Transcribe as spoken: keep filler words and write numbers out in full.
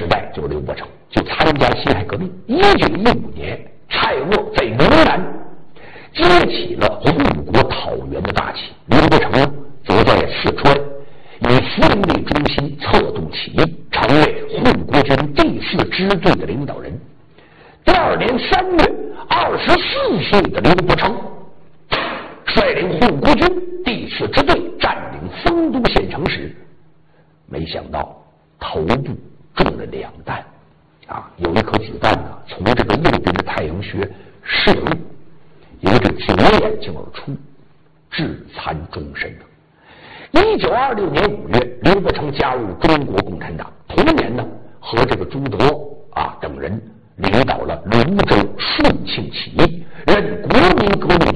时代就是刘伯承，就参加辛亥革命。一九一五年，蔡锷在云南接起了护国讨袁的大旗，刘伯承则在四川以福陵为中心策动起义，成为护国军第四支队的领导人。第二年三月，二十四岁的刘伯承率领护国军第四支队占领丰都县城时，没想到头部中了两弹，啊，有一颗子弹呢从这个右边的太阳穴射入，由这左眼睛而出，致残终身。一九二六年五月，刘伯承加入中国共产党，同年呢，和这个朱德啊等人领导了泸州顺庆起义，任国民革命